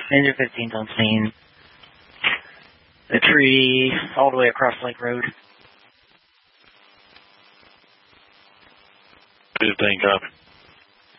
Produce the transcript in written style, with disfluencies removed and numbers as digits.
Engine 15's on scene. The tree all the way across Lake Road. 15 copy.